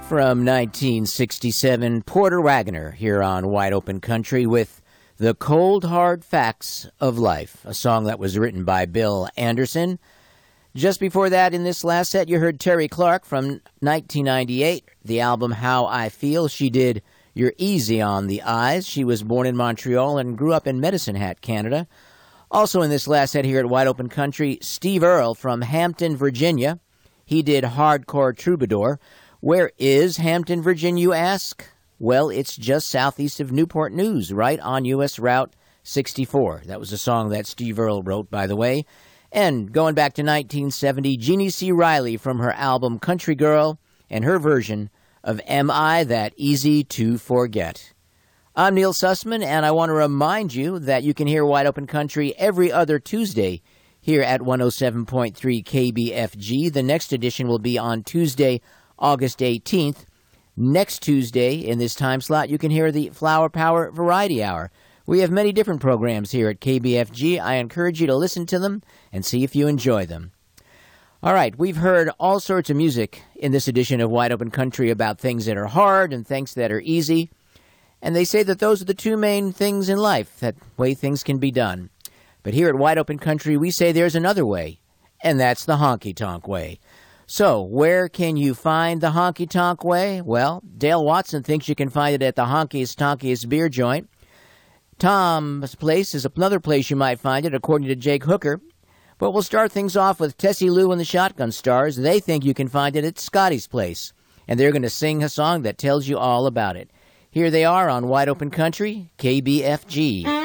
From 1967, Porter Wagoner here on Wide Open Country with The Cold Hard Facts of Life, a song that was written by Bill Anderson. Just before that, in this last set, you heard Terri Clark from 1998, the album How I Feel. She did You're Easy on the Eyes. She was born in Montreal and grew up in Medicine Hat, Canada. Also in this last set here at Wide Open Country, Steve Earle from Hampton, Virginia. He did Hardcore Troubadour. Where is Hampton, Virginia, you ask? Well, it's just southeast of Newport News, right on U.S. Route 64. That was a song that Steve Earle wrote, by the way. And going back to 1970, Jeannie C. Riley from her album Country Girl and her version of Am I That Easy to Forget? I'm Neil Sussman, and I want to remind you that you can hear Wide Open Country every other Tuesday here at 107.3 KBFG. The next edition will be on Tuesday, August 18th. Next Tuesday, in this time slot, you can hear the Flower Power Variety Hour. We have many different programs here at KBFG. I encourage you to listen to them and see if you enjoy them. All right, we've heard all sorts of music in this edition of Wide Open Country about things that are hard and things that are easy. And they say that those are the two main things in life, that way things can be done. But here at Wide Open Country, we say there's another way, and that's the honky-tonk way. So, where can you find the honky-tonk way? Well, Dale Watson thinks you can find it at the honkiest tonkiest beer joint. Tom's Place is another place you might find it, according to Jake Hooker. But we'll start things off with Tessie Lou and the Shotgun Stars. They think you can find it at Scotty's Place, and they're going to sing a song that tells you all about it. Here they are on Wide Open Country, KBFG.